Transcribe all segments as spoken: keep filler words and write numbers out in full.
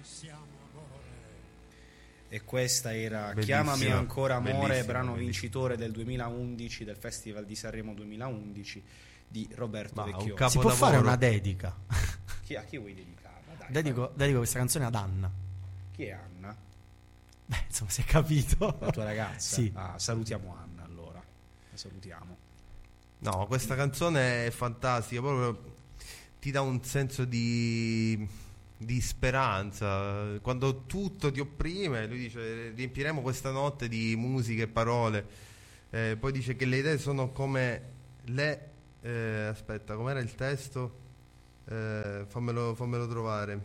E questa era Bellissima, Chiamami ancora amore, bellissima, brano bellissima. vincitore del duemilaundici del Festival di Sanremo duemilaundici di Roberto Ma un Vecchioni. capo- Si può Capolavoro. fare una dedica. Chi, a chi vuoi dedicarla? Dai, Dedico, dedico questa canzone ad Anna. Chi è Anna? Beh, insomma, si è capito. La tua ragazza? Sì. Ah, salutiamo Anna allora. La salutiamo. No, questa canzone è fantastica, proprio ti dà un senso di, di speranza. Quando tutto ti opprime, lui dice riempiremo questa notte di musica e parole. Eh, poi dice che le idee sono come le... eh, aspetta, com'era il testo? Eh, fammelo, fammelo trovare.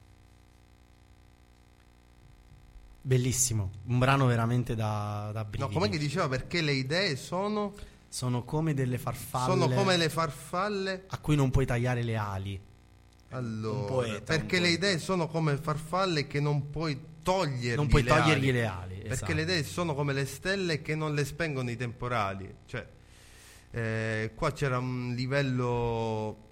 Bellissimo, un brano veramente da, da No, brividi. com'è che diceva? Perché le idee sono... Sono come delle farfalle Sono come le farfalle. a cui non puoi tagliare le ali. Allora, Un poeta, perché un le poeta. idee sono come farfalle che non puoi togliergli Non puoi le togliergli ali. le ali. Perché esatto. le idee sono come le stelle che non le spengono i temporali. Cioè, eh, qua c'era un livello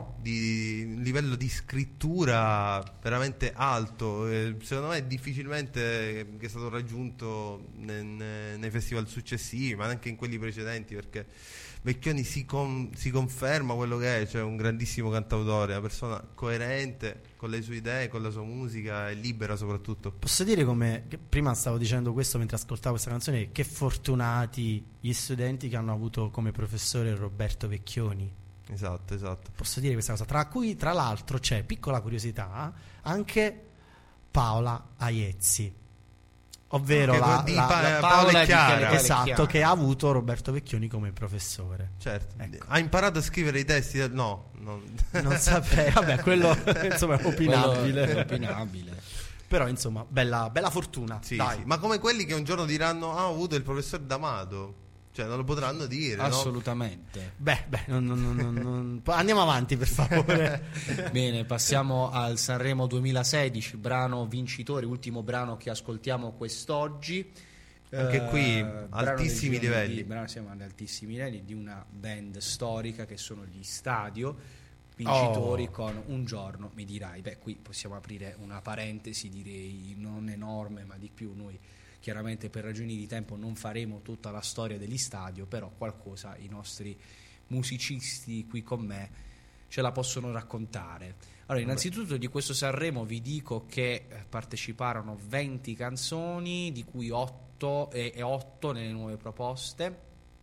di un livello di scrittura veramente alto. Eh, secondo me è difficilmente che è stato raggiunto ne- ne- nei festival successivi, ma anche in quelli precedenti, perché Vecchioni si, con- si conferma quello che è, cioè un grandissimo cantautore, una persona coerente con le sue idee, con la sua musica e libera soprattutto. Posso dire come che prima stavo dicendo questo mentre ascoltavo questa canzone, che fortunati gli studenti che hanno avuto come professore Roberto Vecchioni. Esatto, esatto. Posso dire questa cosa, tra cui tra l'altro c'è, piccola curiosità, anche Paola Aiezzi, ovvero Che la, di la- Pa- la- Paola e di Chiara. Chiara. esatto, Chiara. che ha avuto Roberto Vecchioni come professore. Certo. Ecco. Ha imparato a scrivere i testi del... No, non... Non saprei, vabbè, quello insomma è opinabile. Quello è opinabile. Però insomma, bella, bella fortuna. Sì, Dai. sì. Ma come quelli che un giorno diranno ah, ho avuto il professor D'Amato. Cioè non lo potranno dire, no? Assolutamente. Beh, beh, non- non- non- non- non- andiamo avanti per favore. Bene, passiamo al Sanremo duemilasedici, brano vincitore, ultimo brano che ascoltiamo quest'oggi. Anche qui, Eh, brano altissimi del giorno livelli. Di, brano, siamo ad altissimi livelli di una band storica che sono gli Stadio, vincitori Oh. con Un giorno mi dirai. Beh, qui possiamo aprire una parentesi, direi non enorme, ma di più. Noi chiaramente per ragioni di tempo non faremo tutta la storia degli Stadio, però qualcosa i nostri musicisti qui con me ce la possono raccontare. Allora, innanzitutto di questo Sanremo vi dico che eh, parteciparono venti canzoni, di cui otto e, e otto nelle nuove proposte.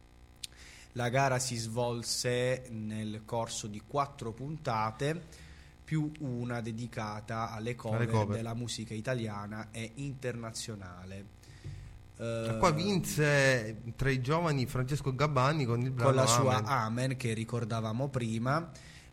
La gara si svolse nel corso di quattro puntate, più una dedicata alle cover, Alle cover. della musica italiana e internazionale. Eh, Qua vinse tra i giovani Francesco Gabbani con il brano con la sua Amen. Amen che ricordavamo prima.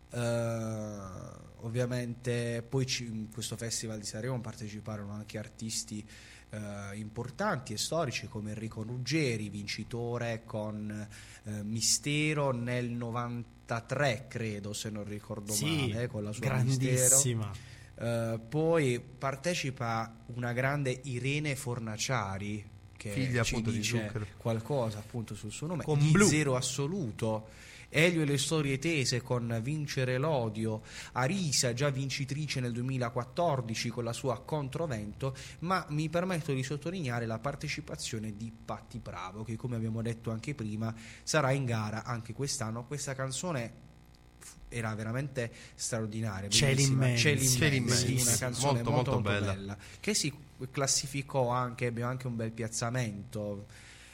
Eh, ovviamente poi ci- in questo festival di Sanremo parteciparono anche artisti eh, importanti e storici come Enrico Ruggeri, vincitore con eh, Mistero nel novantatré, credo, se non ricordo Sì, male, con la sua Mistero. grandissima. Eh, poi partecipa una grande Irene Fornaciari, che Figlia, ci appunto, di dice Zucchero. qualcosa appunto sul suo nome, Con di Blu. Zero Assoluto, Elio e le storie tese con Vincere l'odio, Arisa già vincitrice nel duemilaquattordici con la sua Controvento, ma mi permetto di sottolineare la partecipazione di Patti Bravo, che come abbiamo detto anche prima sarà in gara anche quest'anno. Questa canzone fu- era veramente straordinaria, Cieli bellissima. immensi. Cieli Cieli immensi, immensi. una canzone Molto, molto, molto molto bella. bella, che si classificò anche, ebbe anche un bel piazzamento.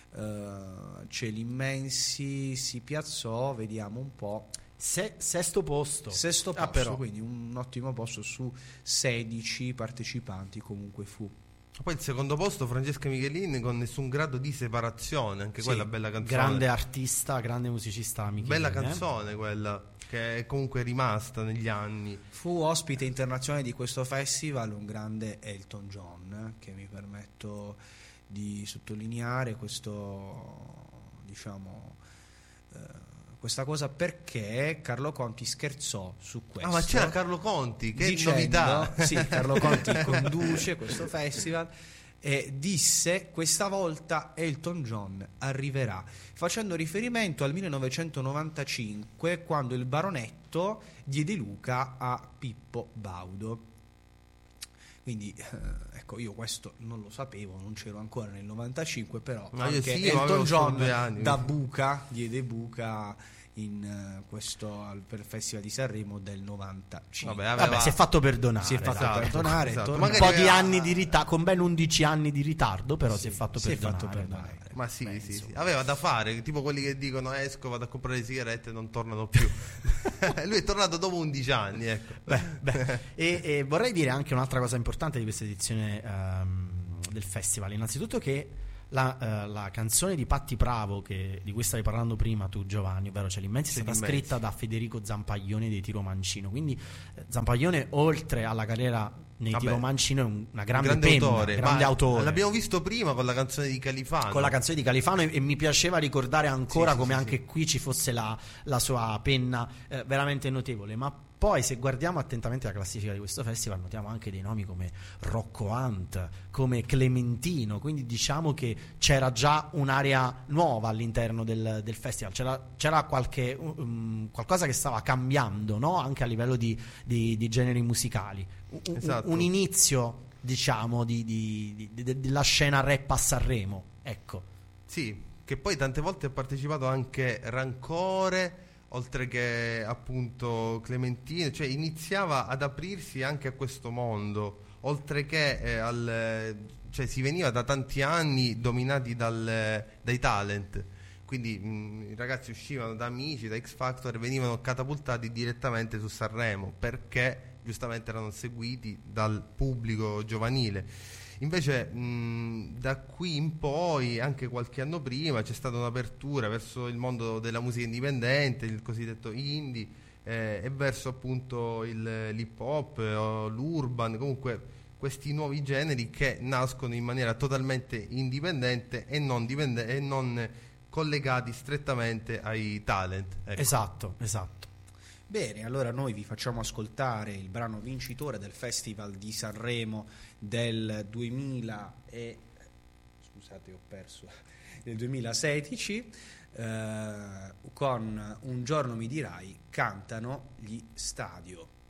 Uh, Cieli immensi si piazzò, vediamo un po', Se- sesto posto. sesto Ah, posto, però. quindi un ottimo posto su sedici partecipanti comunque fu. Poi il secondo posto Francesca Michelin con Nessun grado di separazione. Anche Sì, quella bella canzone. Grande artista, grande musicista Michelin, Bella eh. canzone quella, che è comunque rimasta negli anni. Fu ospite internazionale di questo festival un grande Elton John, che mi permetto di sottolineare questo, diciamo, eh, questa cosa perché Carlo Conti scherzò su questo. Ah, ma c'era Carlo Conti, che dicendo- novità! Sì, Carlo Conti conduce questo festival e disse: questa volta Elton John arriverà, facendo riferimento al millenovecentonovantacinque, quando il baronetto diede Luca a Pippo Baudo. Quindi eh, ecco, io questo non lo sapevo, non c'ero ancora nel novantacinque, però Ma io anche sì, ma avevo Elton solo John due anni. da buca diede buca in eh, questo al, per il Festival di Sanremo del novantacinque. Vabbè, aveva- Vabbè, si è fatto perdonare. Si è fatto dai. perdonare, esatto. torna- Un Magari po' di aveva- anni di ritardo, con ben undici anni di ritardo, però si è Sì, fatto si è perdonare. fatto perdonare. dai. Ma sì, Beh, sì, sì. insomma. Aveva da fare, tipo quelli che dicono esco, vado a comprare le sigarette e non tornano più. Lui è tornato dopo undici anni, ecco. Beh, beh. E, e vorrei dire anche un'altra cosa importante di questa edizione ehm, del festival. Innanzitutto che la, eh, la canzone di Patti Bravo, che, di cui stavi parlando prima tu, Giovanni, ovvero C'è l'immensi, è C'è stata l'immensi. scritta da Federico Zampaglione dei Tiro Mancino. Quindi eh, Zampaglione, oltre alla carriera nei Vabbè, Tiro Mancino, è un- una grande, Un grande penna, autore. grande Ma autore. L'abbiamo visto prima con la canzone di Califano. Con la canzone di Califano, e, e mi piaceva ricordare ancora Sì, sì, come sì, anche sì. qui ci fosse la, la sua penna eh, veramente notevole. Ma poi, se guardiamo attentamente la classifica di questo festival, notiamo anche dei nomi come Rocco Hunt, come Clementino. Quindi diciamo che c'era già un'area nuova all'interno del, del festival, c'era, c'era qualche, um, qualcosa che stava cambiando, no? Anche a livello di, di, di generi musicali. Un, un- Esatto. un inizio, diciamo, di, di- di- di- della scena rap a Sanremo, ecco. Sì, che poi tante volte ha partecipato anche Rancore, oltre che appunto Clementino, cioè iniziava ad aprirsi anche a questo mondo, oltre che eh, al, cioè si veniva da tanti anni dominati dal, dai talent, quindi mh, i ragazzi uscivano da Amici, da X Factor e venivano catapultati direttamente su Sanremo, perché giustamente erano seguiti dal pubblico giovanile. Invece mh, da qui in poi, anche qualche anno prima, c'è stata un'apertura verso il mondo della musica indipendente, il cosiddetto indie, eh, e verso appunto il, l'hip hop eh, o l'urban, comunque questi nuovi generi che nascono in maniera totalmente indipendente e non, dipende- e non collegati strettamente ai talent. Ecco. Esatto, esatto. Bene, allora noi vi facciamo ascoltare il brano vincitore del Festival di Sanremo del duemila e scusate ho perso del duemilasedici, eh, con Un giorno mi dirai, cantano gli Stadio.